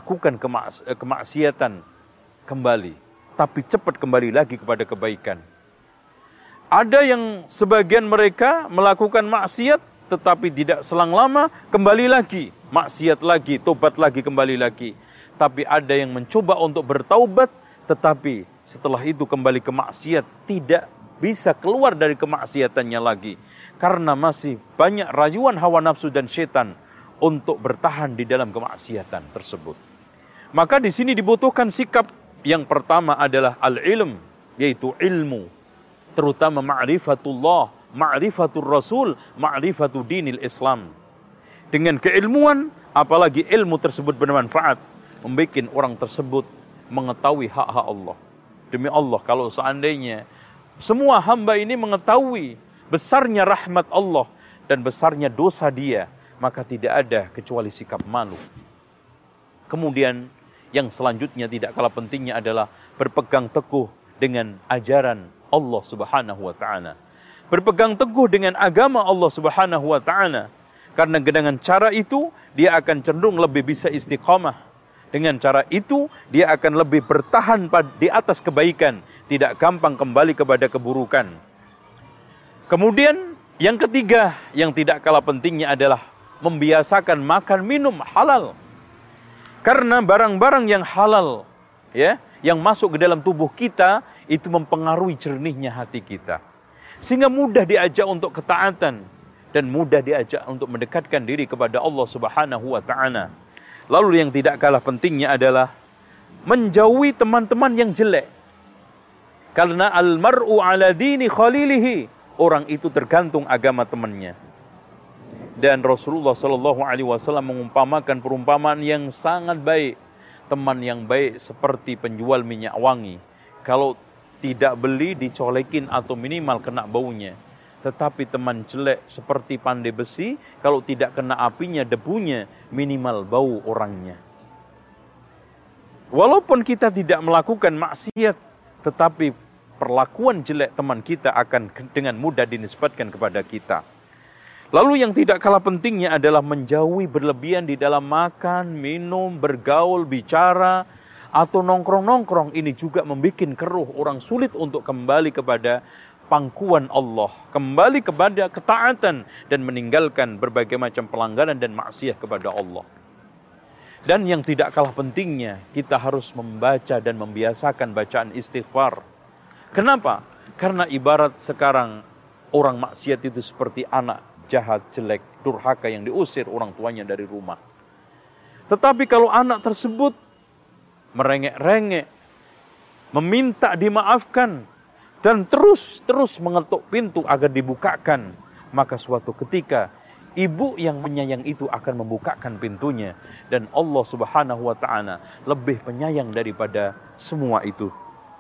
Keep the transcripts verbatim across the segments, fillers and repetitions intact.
melakukan kemaks kemaksiatan kembali, tapi cepat kembali lagi kepada kebaikan. Ada yang sebagian mereka melakukan maksiat, tetapi tidak selang lama kembali lagi, maksiat lagi, tobat lagi, kembali lagi. Tapi ada yang mencoba untuk bertaubat, tetapi setelah itu kembali ke maksiat, tidak bisa keluar dari kemaksiatannya lagi. Karena masih banyak rayuan hawa nafsu dan setan untuk bertahan di dalam kemaksiatan tersebut. Maka di sini dibutuhkan sikap yang pertama adalah al-ilm, yaitu ilmu, terutama ma'rifatullah, ma'rifatul Rasul, ma'rifatul dinil Islam. Dengan keilmuan, apalagi ilmu tersebut bermanfaat, membuat orang tersebut mengetahui hak-hak Allah. Demi Allah, kalau seandainya semua hamba ini mengetahui besarnya rahmat Allah dan besarnya dosa dia, maka tidak ada kecuali sikap malu. Kemudian yang selanjutnya tidak kalah pentingnya adalah berpegang teguh dengan ajaran Allah Subhanahu wa taala. Berpegang teguh dengan agama Allah Subhanahu wa taala. Karena dengan cara itu dia akan cenderung lebih bisa istiqamah. Dengan cara itu dia akan lebih bertahan di atas kebaikan, tidak gampang kembali kepada keburukan. Kemudian yang ketiga yang tidak kalah pentingnya adalah membiasakan makan minum halal. Karena barang-barang yang halal, ya, yang masuk ke dalam tubuh kita itu mempengaruhi jernihnya hati kita. Sehingga mudah diajak untuk ketaatan dan mudah diajak untuk mendekatkan diri kepada Allah Subhanahu wa taala. Lalu yang tidak kalah pentingnya adalah menjauhi teman-teman yang jelek. Karena al-mar'u ala dini khalilihi, orang itu tergantung agama temannya. Dan Rasulullah Shallallahu Alaihi Wasallam mengumpamakan perumpamaan yang sangat baik. Teman yang baik seperti penjual minyak wangi. Kalau tidak beli dicolekin atau minimal kena baunya. Tetapi teman jelek seperti pandai besi, kalau tidak kena apinya, debunya, minimal bau orangnya. Walaupun kita tidak melakukan maksiat, tetapi perlakuan jelek teman kita akan dengan mudah dinisbatkan kepada kita. Lalu yang tidak kalah pentingnya adalah menjauhi berlebihan di dalam makan, minum, bergaul, bicara, atau nongkrong-nongkrong. Ini juga membuat keruh, orang sulit untuk kembali kepada pangkuan Allah, kembali kepada ketaatan dan meninggalkan berbagai macam pelanggaran dan maksiat kepada Allah. Dan yang tidak kalah pentingnya, kita harus membaca dan membiasakan bacaan istighfar. Kenapa? Karena ibarat sekarang orang maksiat itu seperti anak jahat, jelek, durhaka yang diusir orang tuanya dari rumah. Tetapi kalau anak tersebut merengek-rengek, meminta dimaafkan, dan terus-terus mengetuk pintu agar dibukakan, maka suatu ketika ibu yang penyayang itu akan membukakan pintunya. Dan Allah Subhanahu wa ta'ala lebih penyayang daripada semua itu.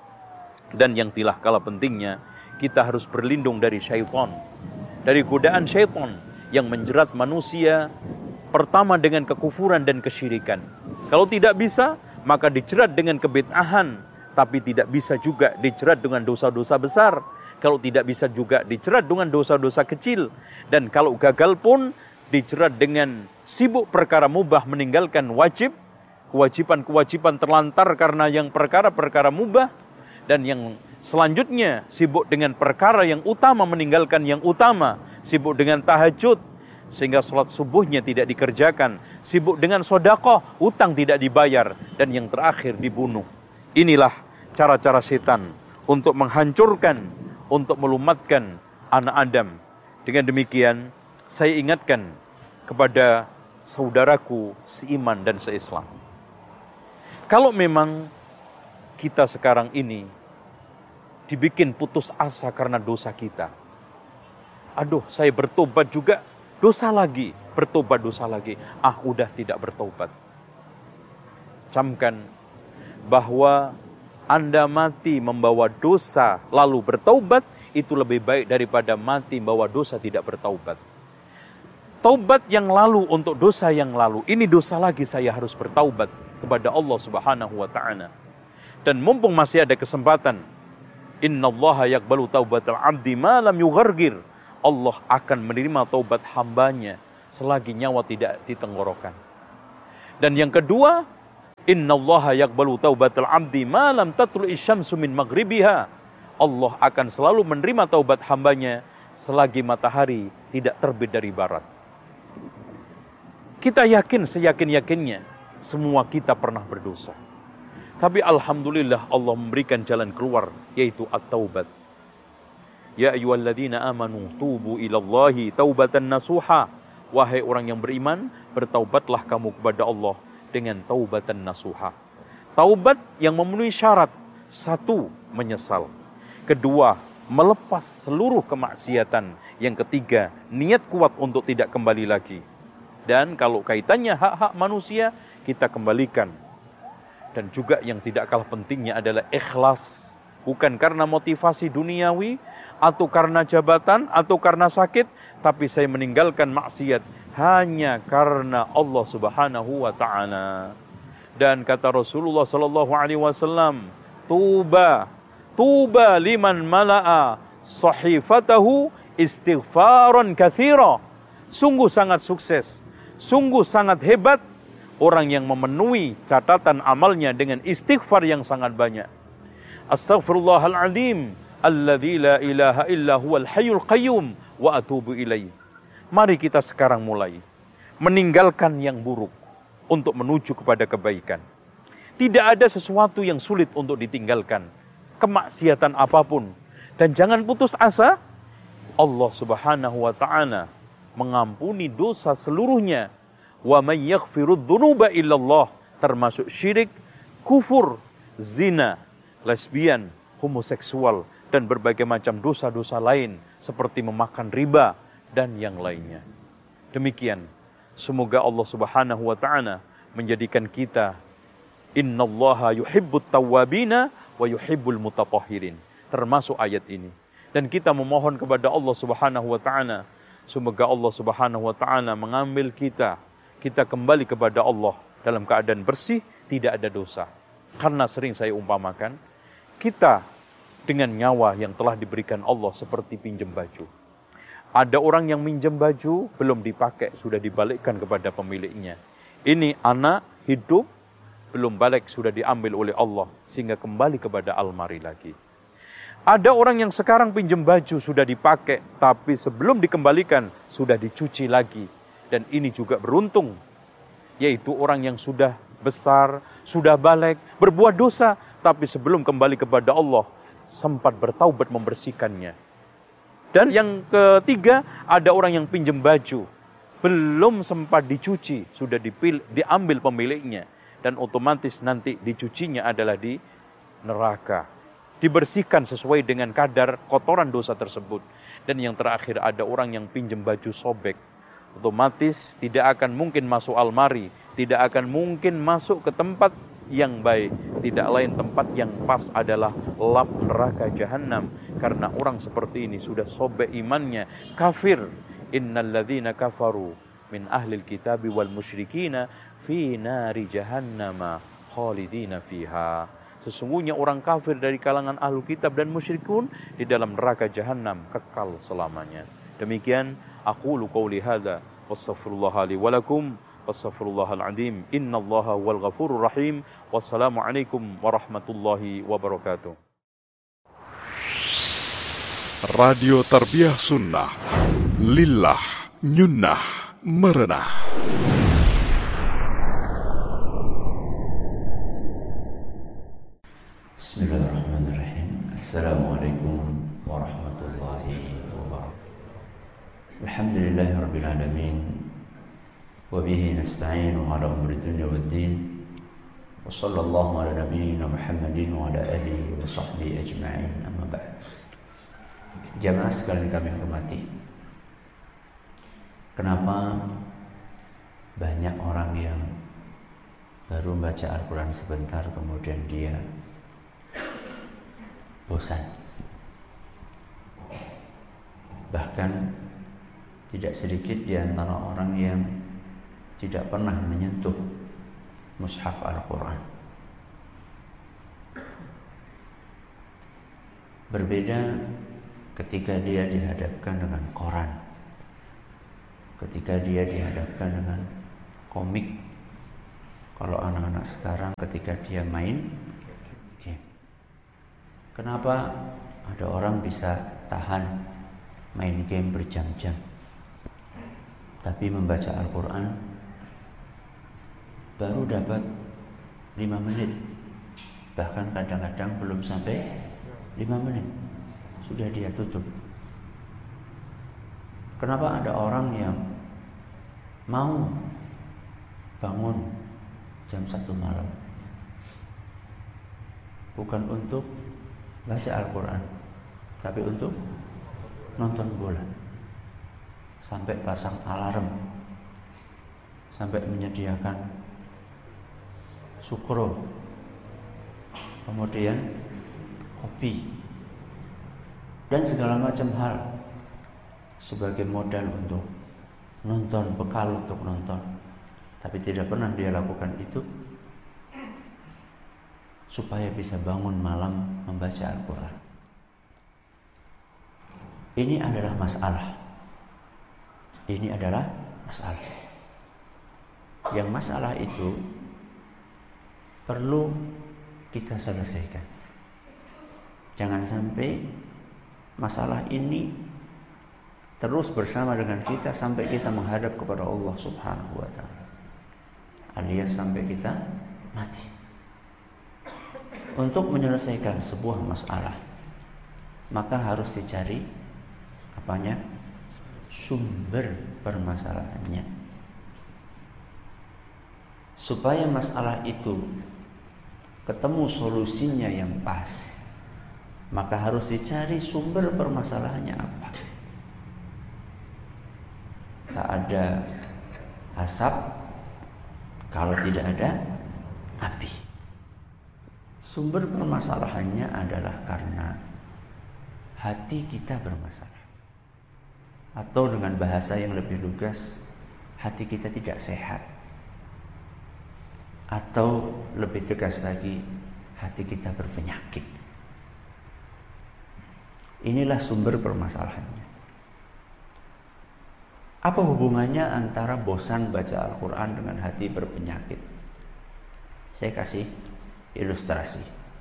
Dan yang tidak kalah pentingnya, kita harus berlindung dari syaitan, dari godaan syaitan yang menjerat manusia pertama dengan kekufuran dan kesyirikan. Kalau tidak bisa, maka dijerat dengan kebid'ahan, tapi tidak bisa juga dijerat dengan dosa-dosa besar. Kalau tidak bisa juga dijerat dengan dosa-dosa kecil. Dan kalau gagal pun dijerat dengan sibuk perkara mubah, meninggalkan wajib, kewajiban-kewajiban terlantar karena yang perkara-perkara mubah. Dan yang selanjutnya sibuk dengan perkara yang utama, meninggalkan yang utama. Sibuk dengan tahajud, sehingga sholat subuhnya tidak dikerjakan. Sibuk dengan sedekah, utang tidak dibayar. Dan yang terakhir dibunuh. Inilah cara-cara setan untuk menghancurkan, untuk melumatkan anak Adam. Dengan demikian, saya ingatkan kepada saudaraku seiman dan seislam. Kalau memang kita sekarang ini dibikin putus asa karena dosa kita. Aduh, saya bertobat juga, dosa lagi, bertobat dosa lagi. Ah, udah tidak bertobat. Camkan bahwa Anda mati membawa dosa lalu bertaubat, itu lebih baik daripada mati membawa dosa tidak bertaubat. Taubat yang lalu untuk dosa yang lalu, ini dosa lagi, saya harus bertaubat kepada Allah Subhanahu wa ta'ala. Dan mumpung masih ada kesempatan, innallaha yaqbalu taubatal abdi ma lam yughargir. Allah akan menerima taubat hambanya selagi nyawa tidak di tenggorokan. Dan yang kedua, Innallaha yaqbalu taubatal 'abdi ma lam tatlu'i syamsu min maghribiha. Allah akan selalu menerima taubat hambanya selagi matahari tidak terbit dari barat. Kita yakin seyakin-yakinnya semua kita pernah berdosa. Tapi alhamdulillah Allah memberikan jalan keluar, yaitu at-taubat. Ya ayyuhalladzina amanu tubu ilallahi taubatan nasuha. Wahai orang yang beriman, bertaubatlah kamu kepada Allah dengan taubatan nasuha. Taubat yang memenuhi syarat. Satu, menyesal. Kedua, melepas seluruh kemaksiatan. Yang ketiga, niat kuat untuk tidak kembali lagi. Dan kalau kaitannya hak-hak manusia, kita kembalikan. Dan juga yang tidak kalah pentingnya adalah ikhlas. Bukan karena motivasi duniawi, atau karena jabatan, atau karena sakit, tapi saya meninggalkan maksiat hanya karena Allah Subhanahu wa ta'ala. Dan kata Rasulullah sallallahu alaihi wasallam, tuba, tuba liman mala'a sahifatahu istighfaran katsira. Sungguh sangat sukses, sungguh sangat hebat orang yang memenuhi catatan amalnya dengan istighfar yang sangat banyak. Astaghfirullahaladzim alladzi la ilaha illa huwal hayyul qayyum wa atubu ilaih. Mari kita sekarang mulai meninggalkan yang buruk untuk menuju kepada kebaikan. Tidak ada sesuatu yang sulit untuk ditinggalkan, kemaksiatan apapun. Dan jangan putus asa, Allah Subhanahu wa ta'ala mengampuni dosa seluruhnya. Wa may yaghfirudz dzunuba illallah, termasuk syirik, kufur, zina, lesbian, homoseksual, dan berbagai macam dosa-dosa lain seperti memakan riba dan yang lainnya. Demikian, semoga Allah Subhanahu wa ta'ala menjadikan kita innallaha yuhibbut tawwabina wa yuhibbul mutatahhirin, termasuk ayat ini. Dan kita memohon kepada Allah Subhanahu wa ta'ala, semoga Allah Subhanahu wa ta'ala mengambil kita kita kembali kepada Allah dalam keadaan bersih, tidak ada dosa. Karena sering saya umpamakan, kita dengan nyawa yang telah diberikan Allah seperti pinjam baju. Ada orang yang minjem baju, belum dipakai, sudah dibalikkan kepada pemiliknya. Ini anak hidup, belum balik, sudah diambil oleh Allah, sehingga kembali kepada almari lagi. Ada orang yang sekarang pinjam baju, sudah dipakai, tapi sebelum dikembalikan, sudah dicuci lagi. Dan ini juga beruntung, yaitu orang yang sudah besar, sudah balik, berbuat dosa, tapi sebelum kembali kepada Allah, sempat bertaubat membersihkannya. Dan yang ketiga, ada orang yang pinjam baju, belum sempat dicuci, sudah dipil, diambil pemiliknya, dan otomatis nanti dicucinya adalah di neraka. Dibersihkan sesuai dengan kadar kotoran dosa tersebut. Dan yang terakhir, ada orang yang pinjam baju sobek, otomatis tidak akan mungkin masuk almari, tidak akan mungkin masuk ke tempat yang baik. Tidak lain tempat yang pas adalah lap neraka jahanam. Karena orang seperti ini sudah sobek imannya, kafir. Innalladzina kafaru min ahlil kitabi wal musyrikina fi nari jahannama khalidina fiha. Sesungguhnya orang kafir dari kalangan ahlu kitab dan musyrikun di dalam neraka jahanam kekal selamanya. Demikian aqulu qouli hadza wastaghfirullaha li wa lakum wastaghfirullahal azim innallaha huwal ghafurur rahim. Wassalamu alaikum warahmatullahi wabarakatuh. Radio Tarbiyah Sunnah Lillah Nyunnah Merenah. Bismillahirrahmanirrahim. Assalamualaikum warahmatullahi wabarakatuh. Alhamdulillahirabbil alamin. Wa bihi nasta'inu ala umuri dunya waddin. Wa sallallahu ala nabiyyina Muhammadin wa ala alihi wa sahbihi ajma'in. Amma ba'd. Jamaah sekalian kami hormati, kenapa banyak orang yang baru membaca Al-Quran sebentar kemudian dia bosan? Bahkan tidak sedikit di antara orang yang tidak pernah menyentuh mushaf Al-Quran. Berbeda ketika dia dihadapkan dengan koran, ketika dia dihadapkan dengan komik, kalau anak-anak sekarang ketika dia main game. Kenapa ada orang bisa tahan main game berjam-jam, tapi membaca Al-Quran baru dapat lima menit, bahkan kadang-kadang belum sampai lima menit sudah dia tutup. Kenapa ada orang yang mau bangun jam satu malam bukan untuk baca Al-Quran, tapi untuk nonton bola, sampai pasang alarm, sampai menyediakan sukro, kemudian kopi, dan segala macam hal sebagai modal untuk nonton, bekal untuk nonton. Tapi tidak pernah dia lakukan itu supaya bisa bangun malam membaca Al-Quran. Ini adalah masalah. Ini adalah masalah. Yang masalah itu perlu kita selesaikan. Jangan sampai masalah ini terus bersama dengan kita sampai kita menghadap kepada Allah Subhanahu wa Ta'ala, alias sampai kita mati. Untuk menyelesaikan sebuah masalah, maka harus dicari apanya? Sumber permasalahannya. Supaya masalah itu ketemu solusinya yang pas, maka harus dicari sumber permasalahannya apa. Tak ada asap kalau tidak ada api. Sumber permasalahannya adalah karena hati kita bermasalah. Atau dengan bahasa yang lebih lugas, hati kita tidak sehat. Atau lebih tegas lagi, hati kita berpenyakit. Inilah sumber permasalahannya. Apa hubungannya antara bosan baca Al-Quran dengan hati berpenyakit? Saya kasih ilustrasi.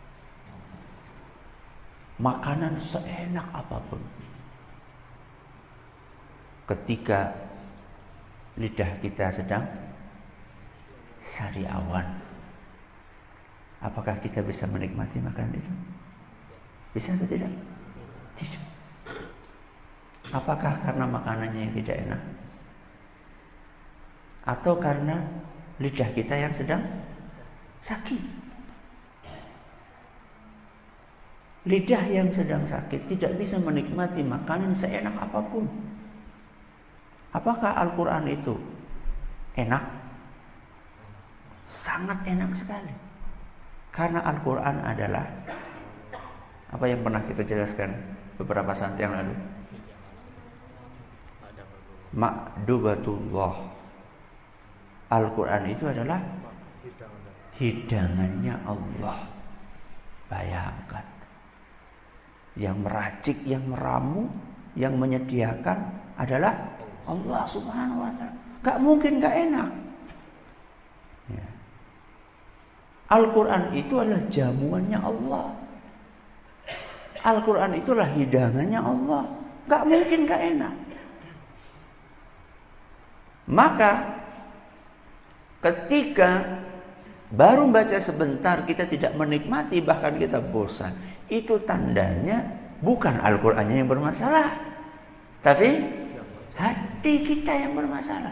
Makanan seenak apapun, ketika lidah kita sedang sariawan, apakah kita bisa menikmati makanan itu? Bisa atau tidak? Tidak. Apakah karena makanannya yang tidak enak? Atau karena lidah kita yang sedang sakit? Lidah yang sedang sakit tidak bisa menikmati makanan seenak apapun. Apakah Al-Quran itu enak? Sangat enak sekali. Karena Al-Quran adalah apa yang pernah kita jelaskan beberapa saat yang lalu, Ma'dubatullah. Al-Quran itu adalah hidangannya Allah. Bayangkan, yang meracik, yang meramu, yang menyediakan adalah Allah Subhanahu wa Ta'ala. Gak mungkin gak enak. Ya. Al-Quran itu adalah jamuannya Allah. Al-Quran itulah hidangannya Allah. Gak mungkin gak enak. Maka ketika baru baca sebentar kita tidak menikmati, bahkan kita bosan, itu tandanya bukan Al-Qur'annya yang bermasalah, tapi hati kita yang bermasalah.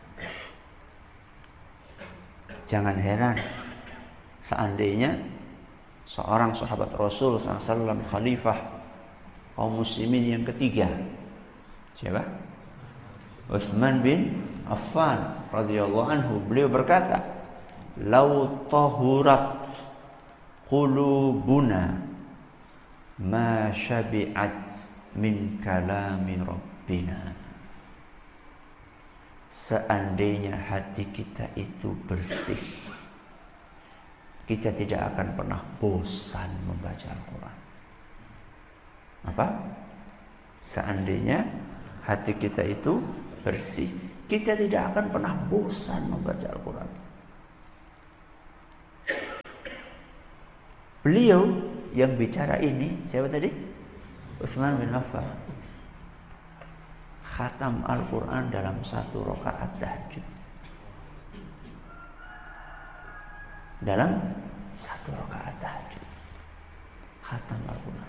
Jangan heran seandainya seorang sahabat Rasul sallallahu alaihi wasallam, khalifah kaum muslimin yang ketiga, siapa? Utsman bin Affan radhiyallahu anhu, beliau berkata, "Lau tahurat qulubuna ma syabi'at min kalami rabbina." Seandainya hati kita itu bersih, kita tidak akan pernah bosan membaca Al-Quran. Apa? Seandainya hati kita itu bersih, kita tidak akan pernah bosan membaca Al-Quran. Beliau yang bicara ini, siapa tadi? Utsman bin Affan. Khatam Al-Quran dalam satu rakaat tahajud. Dalam satu rakaat tahajud. Khatam Al-Quran.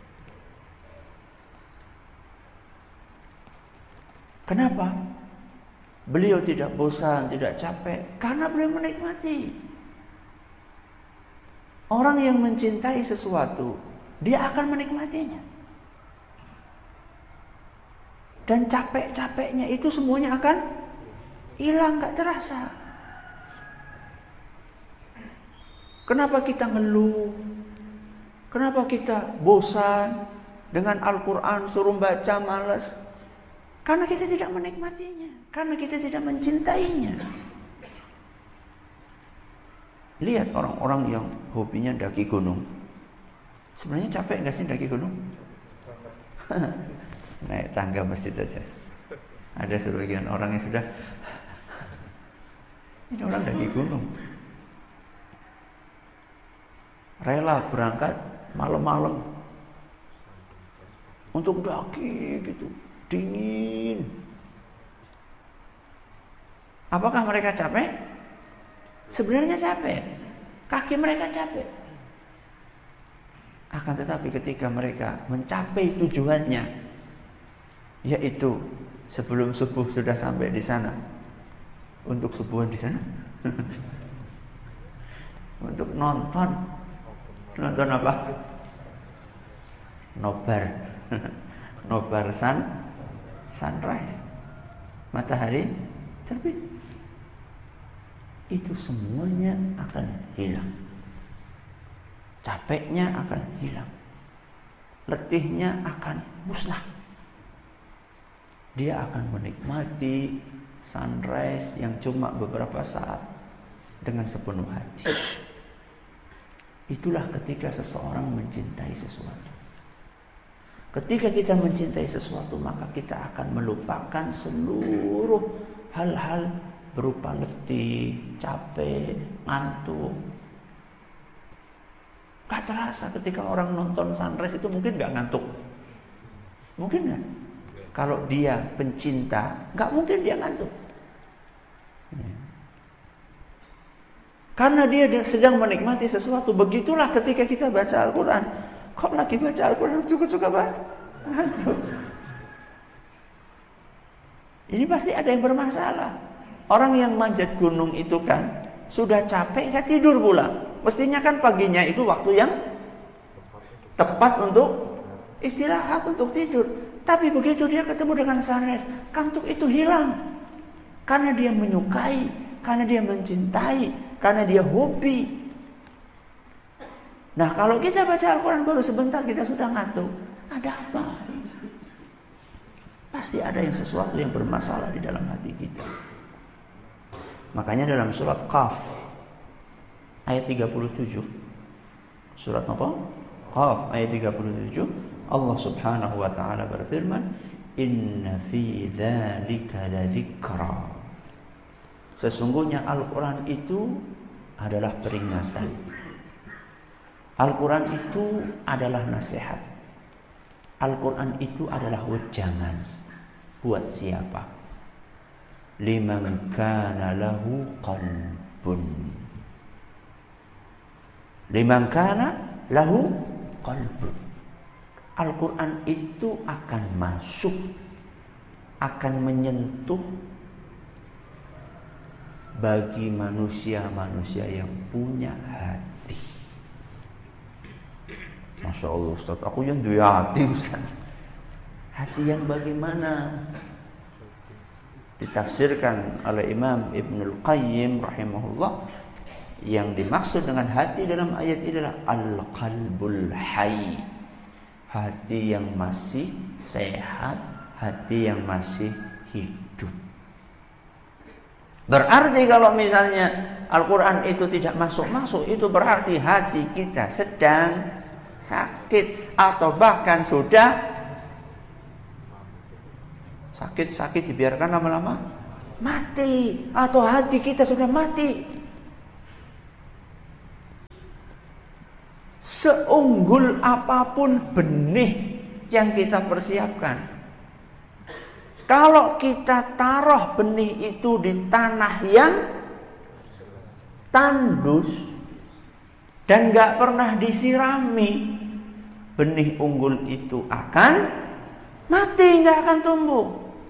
Kenapa? Beliau tidak bosan, tidak capek, karena beliau menikmati. Orang yang mencintai sesuatu, dia akan menikmatinya. Dan capek-capeknya itu semuanya akan hilang, gak terasa. Kenapa kita ngeluh? Kenapa kita bosan dengan Al-Quran, suruh baca malas? Karena kita tidak menikmatinya, karena kita tidak mencintainya. Lihat orang-orang yang hobinya daki gunung. Sebenarnya capek gak sih daki gunung? Naik tangga masjid aja. Ada sebagian orang yang sudah, ini orang daki gunung, rela berangkat malam-malam untuk daki gitu, dingin. Apakah mereka capek? Sebenarnya capek. Kaki mereka capek. Akan tetapi ketika mereka mencapai tujuannya, yaitu sebelum subuh sudah sampai di sana. Untuk subuhan di sana. Untuk nonton. Nonton apa? Nobar. Nobar sun sunrise. Matahari terbit. Itu semuanya akan hilang. Capeknya akan hilang. Letihnya akan musnah. Dia akan menikmati sunrise yang cuma beberapa saat dengan sepenuh hati. Itulah ketika seseorang mencintai sesuatu. Ketika kita mencintai sesuatu, maka kita akan melupakan seluruh hal-hal berupa letih, capek, ngantuk. Gak terasa ketika orang nonton sunrise itu mungkin gak ngantuk. Mungkin gak? Kalau dia pencinta, gak mungkin dia ngantuk. Karena dia sedang menikmati sesuatu. Begitulah ketika kita baca Al-Quran. Kok lagi baca Al-Quran suka-suka banget ngantuk. Ini pasti ada yang bermasalah. Orang yang manjat gunung itu kan sudah capek gak tidur pula. Mestinya kan paginya itu waktu yang tepat untuk istirahat, untuk tidur. Tapi begitu dia ketemu dengan sunrise, kantuk itu hilang. Karena dia menyukai, karena dia mencintai, karena dia hobi. Nah, kalau kita baca Al-Quran baru sebentar kita sudah ngantuk, ada apa? Pasti ada yang sesuatu yang bermasalah di dalam hati kita. Makanya dalam surat Qaf ayat tiga puluh tujuh, surat apa? Qaf ayat tiga puluh tujuh, Allah Subhanahu wa taala berfirman, "Inna fi dzalika ladzikra." Sesungguhnya Al-Quran itu adalah peringatan. Al-Quran itu adalah nasihat. Al-Quran itu adalah wejangan. Buat siapa? Liman kana lahu qalbun. Liman kana lahu qalbun. Al-Quran itu akan masuk, akan menyentuh bagi manusia-manusia yang punya hati. Masya Allah Ustaz, aku yang dua hati Ustaz. Hati yang bagaimana? Ditafsirkan oleh Imam Ibnul Qayyim rahimahullah, yang dimaksud dengan hati dalam ayat ini adalah al-qalbul hayy, hati yang masih sehat, hati yang masih hidup. Berarti kalau misalnya Al-Quran itu tidak masuk-masuk, itu berarti hati kita sedang sakit atau bahkan sudah sakit-sakit, dibiarkan lama-lama mati, atau hati kita sudah mati. Seunggul apapun benih yang kita persiapkan, kalau kita taruh benih itu di tanah yang tandus dan gak pernah disirami, benih unggul itu akan mati, gak akan tumbuh.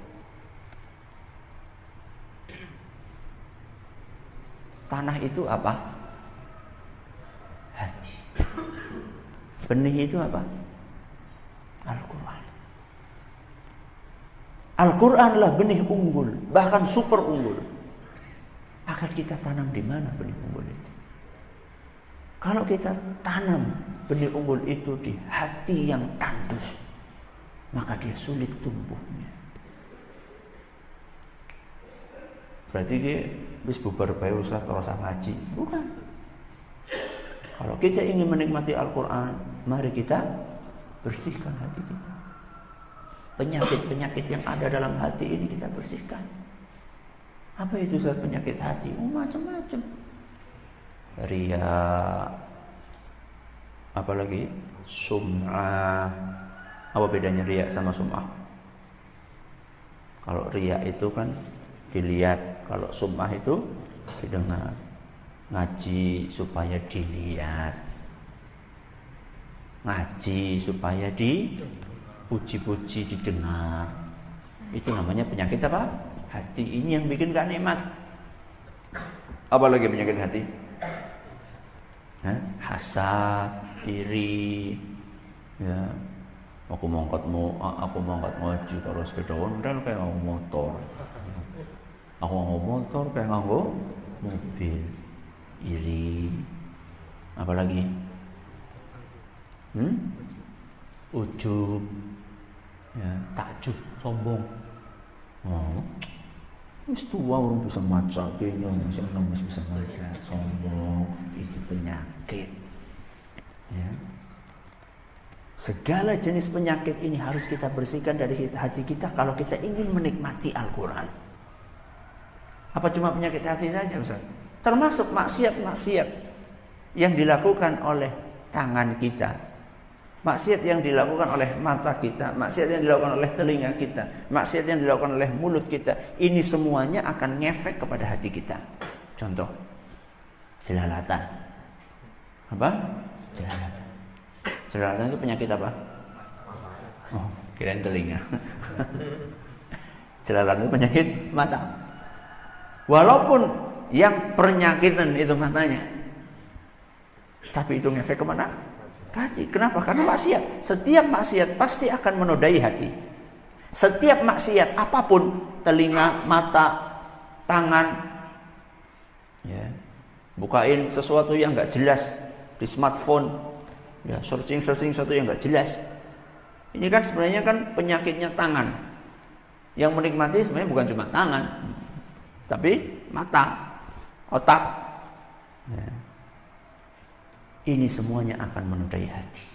Tanah itu apa? Hati. Benih itu apa? Al-Quran. Al-Quranlah benih unggul, bahkan super unggul. Akan kita tanam di mana benih unggul itu? Kalau kita tanam benih unggul itu di hati yang tandus, maka dia sulit tumbuhnya. Berarti dia wis bubar bae usah terus ngaji. Bukan. Kalau kita ingin menikmati Al-Quran, mari kita bersihkan hati kita. Penyakit-penyakit yang ada dalam hati ini kita bersihkan. Apa itu Ustaz penyakit hati? Oh, macam-macam. Ria, apalagi sum'ah. Apa bedanya ria sama sum'ah? Kalau ria itu kan dilihat, kalau sum'ah itu didengar. Ngaji supaya dilihat, ngaji supaya dipuji-puji, didengar. Itu namanya penyakit apa? Hati. Ini yang bikin gak nikmat. Apa lagi penyakit hati? Hah? Hasad, iri, ya. Aku mongkotmu, aku mongkot ngaji kalau sepeda ondel kayak nganggo motor. Aku nganggo motor kayak nganggo mobil. Iri. Apa lagi? Hmm? Ujub, ya, takjub, sombong. Oh, wis tua orang bisa maca, kayaknya masih enam bisa maca, sombong. Itu penyakit. Ya. Segala jenis penyakit ini harus kita bersihkan dari hati kita kalau kita ingin menikmati Al-Quran. Apa cuma penyakit hati saja, Ustaz? Termasuk maksiat-maksiat yang dilakukan oleh tangan kita, maksiat yang dilakukan oleh mata kita, maksiat yang dilakukan oleh telinga kita, maksiat yang dilakukan oleh mulut kita. Ini semuanya akan ngefek kepada hati kita. Contoh, jelalatan. Apa? Jelalatan. Jelalatan itu penyakit apa? Oh, kirain telinga. Jelalatan itu penyakit mata. Walaupun yang penyakitan itu matanya, tapi itu ngefek kemana? Hati. Kenapa? Karena maksiat. Setiap maksiat pasti akan menodai hati. Setiap maksiat apapun, telinga, mata, tangan, ya, bukain sesuatu yang nggak jelas di smartphone, ya, searching searching sesuatu yang nggak jelas. Ini kan sebenarnya kan penyakitnya tangan. Yang menikmati sebenarnya bukan cuma tangan, tapi mata, otak. Ya. Ini semuanya akan menodai hati.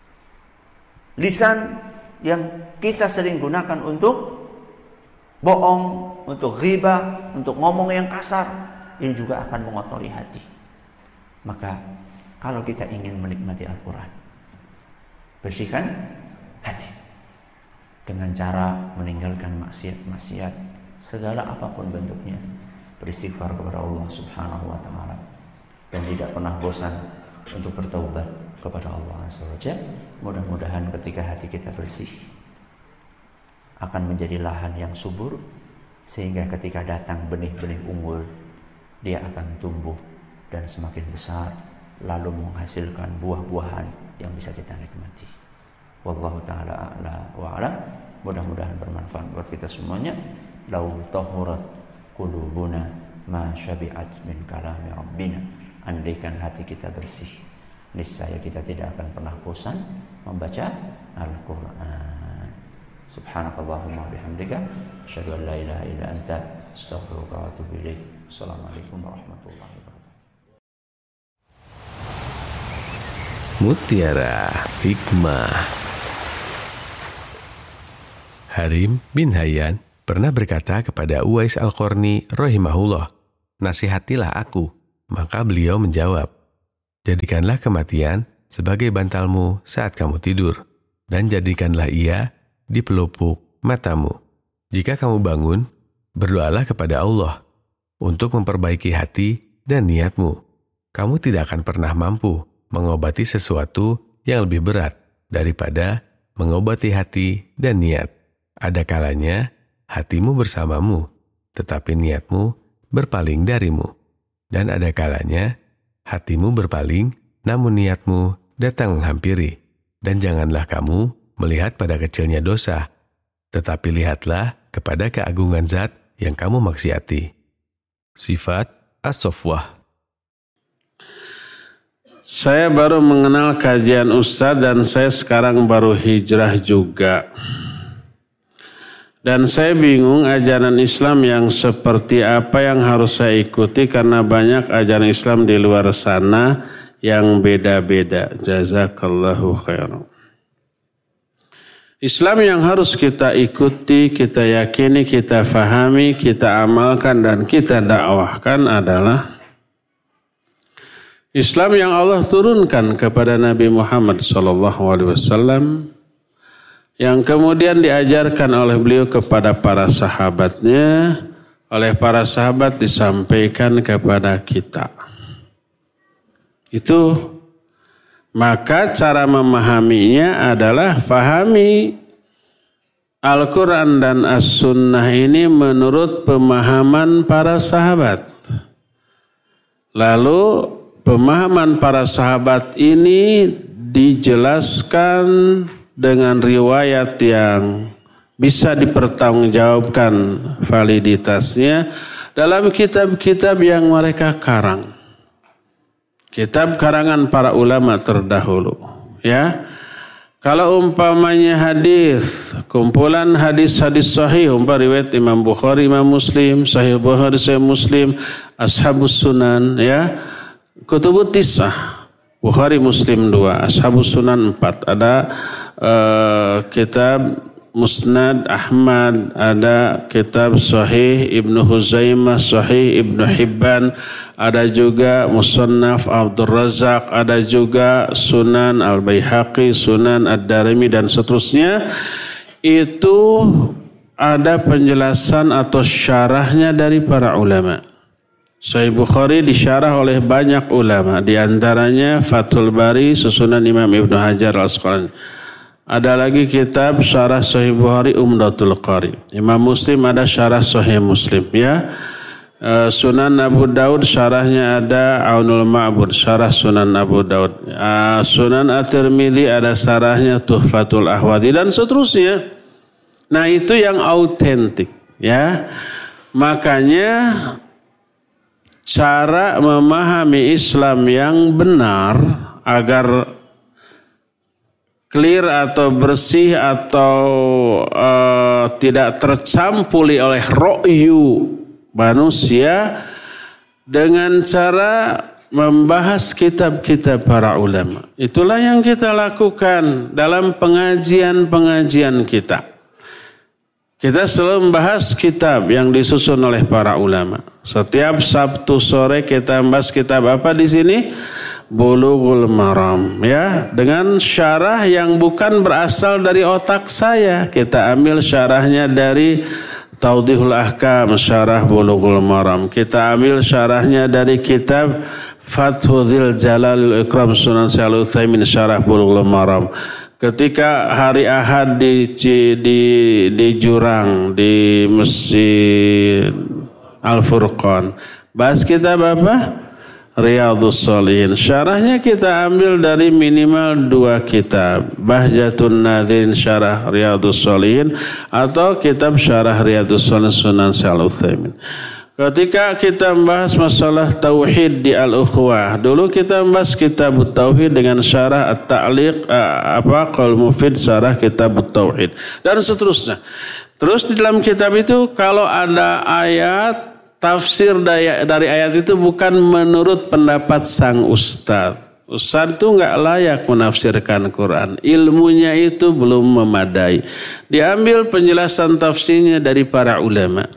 Lisan yang kita sering gunakan untuk bohong, untuk ghibah, untuk ngomong yang kasar, ini juga akan mengotori hati. Maka kalau kita ingin menikmati Al-Quran, bersihkan hati dengan cara meninggalkan maksiat-maksiat segala apapun bentuknya, beristighfar kepada Allah Subhanahu wa taala, dan tidak pernah bosan untuk bertaubat kepada Allah Azza wa Jalla. Mudah-mudahan ketika hati kita bersih akan menjadi lahan yang subur, sehingga ketika datang benih-benih unggul, dia akan tumbuh dan semakin besar, lalu menghasilkan buah-buahan yang bisa kita nikmati. Wallahu ta'ala a'la wa a'lam. Mudah-mudahan bermanfaat buat kita semuanya. Lau tahurat qulubuna ma syabi'at min kalami rabbina. Andaikan hati kita bersih, niscaya kita tidak akan pernah bosan membaca Al-Quran. Subhanakallahumma bihamdika, asyhadu an la ilaha illa anta, astaghfiruka wa atubu ilaik. Assalamualaikum warahmatullahi wabarakatuh. Mutiara Hikmah. Harim bin Hayyan pernah berkata kepada Uwais Al-Qarni rahimahullah, "Nasihatilah aku." Maka beliau menjawab, "Jadikanlah kematian sebagai bantalmu saat kamu tidur, dan jadikanlah ia di pelupuk matamu. Jika kamu bangun, berdoalah kepada Allah untuk memperbaiki hati dan niatmu. Kamu tidak akan pernah mampu mengobati sesuatu yang lebih berat daripada mengobati hati dan niat. Ada kalanya hatimu bersamamu, tetapi niatmu berpaling darimu. Dan ada kalanya hatimu berpaling, namun niatmu datang menghampiri. Dan janganlah kamu melihat pada kecilnya dosa, tetapi lihatlah kepada keagungan zat yang kamu maksiati. Sifat as-safwah. Saya baru mengenal kajian Ustadz dan saya sekarang baru hijrah juga. Dan saya bingung ajaran Islam yang seperti apa yang harus saya ikuti karena banyak ajaran Islam di luar sana yang beda-beda. Jazakallahu khairan. Islam yang harus kita ikuti, kita yakini, kita fahami, kita amalkan dan kita dakwahkan adalah Islam yang Allah turunkan kepada Nabi Muhammad sallallahu alaihi wasallam, yang kemudian diajarkan oleh beliau kepada para sahabatnya, oleh para sahabat disampaikan kepada kita. Itu, maka cara memahaminya adalah fahami Al-Quran dan As-Sunnah ini menurut pemahaman para sahabat. Lalu pemahaman para sahabat ini dijelaskan dengan riwayat yang bisa dipertanggungjawabkan validitasnya dalam kitab-kitab yang mereka karang. Kitab karangan para ulama terdahulu. Ya, kalau umpamanya hadis, kumpulan hadis-hadis sahih, umpama riwayat Imam Bukhari, Imam Muslim, Sahih Bukhari, Sahih Muslim, Ashabus Sunan, ya. Kutubut Tis'ah, Bukhari Muslim dua, Ashabus Sunan empat, ada uh, kitab Musnad Ahmad, ada kitab Sahih Ibnu Huzaimah, Sahih Ibnu Hibban, ada juga Musannaf Abdul Razak, ada juga Sunan Al-Baihaqi, Sunan Ad-Darimi dan seterusnya. Itu ada penjelasan atau syarahnya dari para ulama. Sahih Bukhari disyarah oleh banyak ulama, di antaranya Fathul Bari susunan Imam Ibnu Hajar Al-Asqalani. Ada lagi kitab syarah Sahih Bukhari Umdatul Qari. Imam Muslim ada syarah Sahih Muslim, ya. Sunan Abu Daud syarahnya ada Aunul Ma'bud, syarah Sunan Abu Daud. Sunan At-Tirmidzi ada syarahnya Tuhfatul Ahwadi dan seterusnya. Nah, itu yang autentik, ya. Makanya cara memahami Islam yang benar agar clear atau bersih atau uh, tidak tercampuri oleh ro'yu manusia dengan cara membahas kitab-kitab para ulama. Itulah yang kita lakukan dalam pengajian-pengajian kita. Kita selalu membahas kitab yang disusun oleh para ulama. Setiap Sabtu sore kita membahas kitab apa di sini? Bulughul Maram, ya, dengan syarah yang bukan berasal dari otak saya. Kita ambil syarahnya dari Tawdihul Ahkam, syarah Bulughul Maram. Kita ambil syarahnya dari kitab Fathul Jalalil Ikram Sunan Syekh Utsaimin, syarah Bulughul Maram. Ketika hari Ahad di, di, di Jurang, di Masjid Al-Furqan, bahas kitab apa? Riyadhus Shalihin. Syarahnya kita ambil dari minimal dua kitab. Bahjatun Nadhirin syarah Riyadhus Shalihin atau kitab syarah Riyadhus Shalihin Sunan Syekh Utsaimin. Ketika kita membahas masalah tauhid di Al-Ukhwah, dulu kita membahas kitab tauhid dengan syarah At-Ta'liq apa Qaul Mufid syarah kitab tauhid dan seterusnya. Terus di dalam kitab itu kalau ada ayat, tafsir dari ayat itu bukan menurut pendapat sang ustaz. Ustaz itu enggak layak menafsirkan Quran. Ilmunya itu belum memadai. Diambil penjelasan tafsirnya dari para ulama.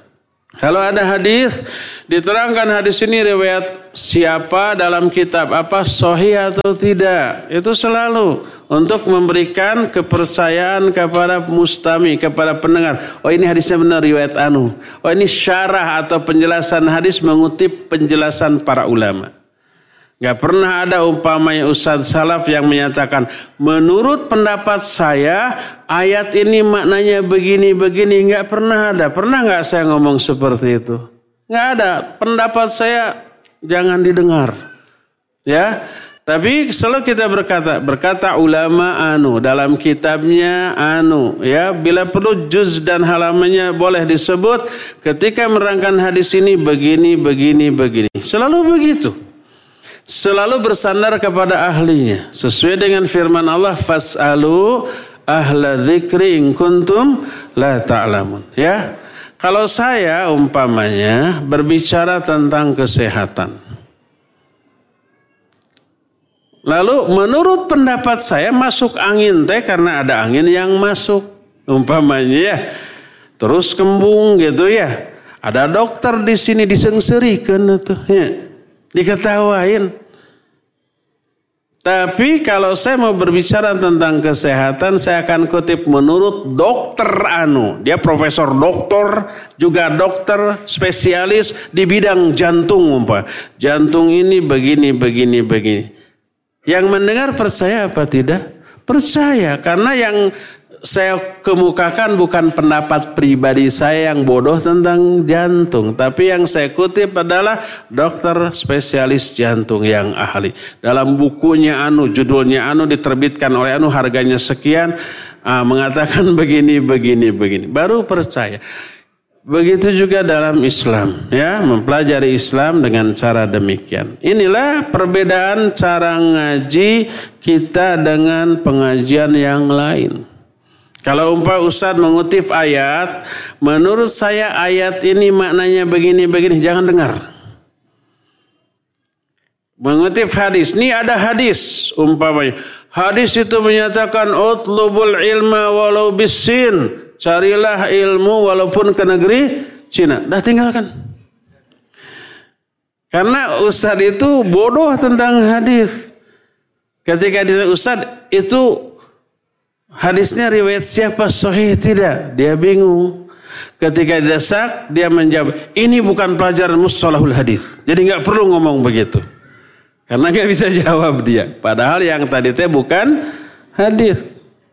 Kalau ada hadis, diterangkan hadis ini riwayat siapa dalam kitab apa, sahih atau tidak. Itu selalu untuk memberikan kepercayaan kepada mustami, kepada pendengar. Oh ini hadisnya benar riwayat anu. Oh ini syarah atau penjelasan hadis mengutip penjelasan para ulama. Gak pernah ada umpamanya Ustadz Salaf yang menyatakan, menurut pendapat saya ayat ini maknanya begini-begini. Gak pernah ada. Pernah gak saya ngomong seperti itu? Gak ada. Pendapat saya jangan didengar. Ya, tapi selalu kita berkata, berkata ulama anu dalam kitabnya anu. Ya, bila perlu juz dan halamannya boleh disebut. Ketika menerangkan hadis ini begini, begini, begini. Selalu begitu. Selalu bersandar kepada ahlinya. Sesuai dengan firman Allah, fas'alu ahla dzikri in kuntum la ta'lamun. Ya. Kalau saya umpamanya berbicara tentang kesehatan. Lalu menurut pendapat saya masuk angin teh karena ada angin yang masuk. Umpamanya ya. Terus kembung gitu ya. Ada dokter di sini disengserikan tuh ya. Diketawain. Tapi kalau saya mau berbicara tentang kesehatan, saya akan kutip menurut dokter anu. Dia profesor doktor, juga dokter spesialis di bidang jantung. Umpah. Jantung ini begini, begini, begini. Yang mendengar percaya apa tidak? Percaya. Karena yang saya kemukakan bukan pendapat pribadi saya yang bodoh tentang jantung. Tapi yang saya kutip adalah dokter spesialis jantung yang ahli. Dalam bukunya anu, judulnya anu diterbitkan oleh anu, harganya sekian. Ah, mengatakan begini, begini, begini. Baru percaya. Begitu juga dalam Islam. Ya, mempelajari Islam dengan cara demikian. Inilah perbedaan cara ngaji kita dengan pengajian yang lain. Kalau umpah Ustadz mengutip ayat, menurut saya ayat ini maknanya begini-begini, jangan dengar. Mengutip hadis, ini ada hadis umpamanya. Hadis itu menyatakan utlubul ilma walau bisin, carilah ilmu walaupun ke negeri Cina. Dah tinggalkan. Karena Ustadz itu bodoh tentang hadis. Ketika dia Ustadz itu hadisnya riwayat siapa, sahih tidak? Dia bingung. Ketika didesak, dia menjawab, ini bukan pelajaran mustalahul hadis. Jadi nggak perlu ngomong begitu. Karena nggak bisa jawab dia. Padahal yang tadi teh bukan hadis.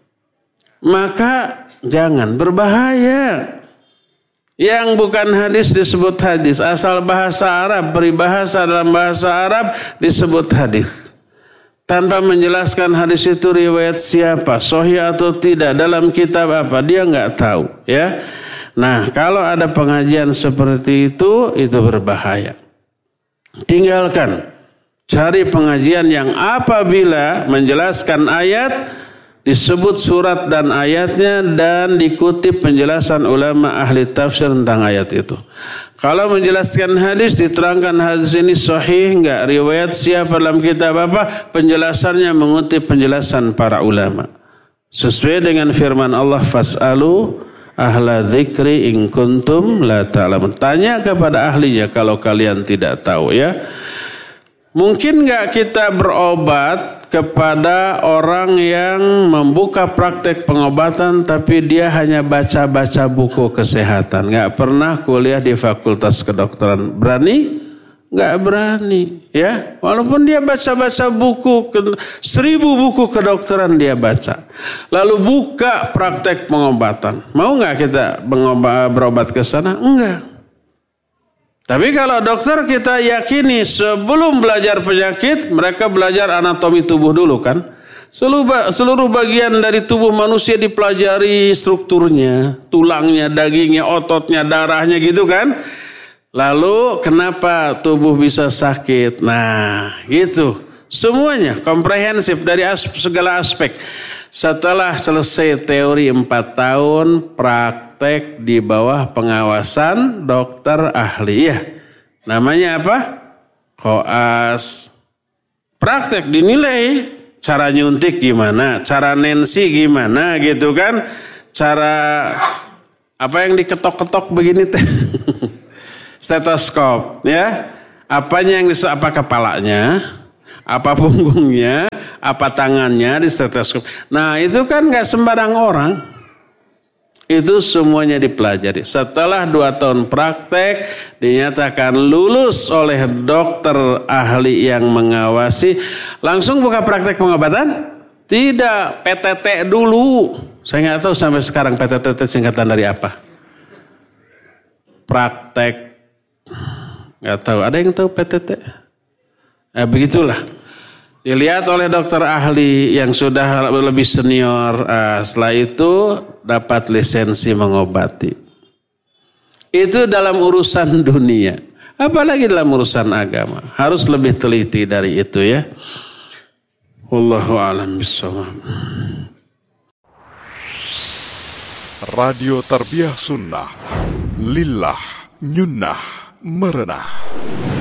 Maka jangan, berbahaya. Yang bukan hadis disebut hadis. Asal bahasa Arab, peribahasa dalam bahasa Arab disebut hadis. Tanpa menjelaskan hadis itu riwayat siapa, sahih atau tidak, dalam kitab apa, dia nggak tahu. Ya, nah kalau ada pengajian seperti itu, itu berbahaya. Tinggalkan, cari pengajian yang apabila menjelaskan ayat, disebut surat dan ayatnya dan dikutip penjelasan ulama ahli tafsir tentang ayat itu. Kalau menjelaskan hadis, diterangkan hadis ini sahih enggak, riwayat siapa dalam kitab apa, penjelasannya mengutip penjelasan para ulama. Sesuai dengan firman Allah, fas'alu ahla dzikri in kuntum la ta'lamun. Tanya kepada ahlinya kalau kalian tidak tahu ya. Mungkin enggak kita berobat kepada orang yang membuka praktek pengobatan tapi dia hanya baca-baca buku kesehatan, nggak pernah kuliah di fakultas kedokteran. Berani? Nggak berani, ya. Walaupun dia baca-baca buku, seribu buku kedokteran dia baca. Lalu buka praktek pengobatan. Mau nggak kita berobat ke sana? Enggak. Tapi kalau dokter kita yakini sebelum belajar penyakit, mereka belajar anatomi tubuh dulu kan. Seluruh, seluruh bagian dari tubuh manusia dipelajari strukturnya, tulangnya, dagingnya, ototnya, darahnya gitu kan. Lalu kenapa tubuh bisa sakit? Nah gitu. Semuanya komprehensif dari as- segala aspek. Setelah selesai teori empat tahun, praktek di bawah pengawasan dokter ahli ya. Namanya apa? Koas. Praktek dinilai. Cara nyuntik gimana? Cara nensi gimana gitu kan? Cara apa yang diketok-ketok begini teh? stetoskop, ya. Apanya yang disebut, apa kepalanya, apa punggungnya, apa tangannya di stetoskop. Nah itu kan nggak sembarang orang. Itu semuanya dipelajari. Setelah dua tahun praktek, dinyatakan lulus oleh dokter ahli yang mengawasi. Langsung buka praktek pengobatan? Tidak, P T T dulu. Saya nggak tahu sampai sekarang P T T itu singkatan dari apa. Praktek. Nggak tahu, ada yang tahu P T T? Eh, begitulah. Dilihat oleh dokter ahli yang sudah lebih senior. Nah, setelah itu dapat lisensi mengobati. Itu dalam urusan dunia. Apalagi dalam urusan agama. Harus lebih teliti dari itu ya. Wallahu a'lam bishawab. Radio Tarbiyah Sunnah. Lillah Nyunnah Merenah.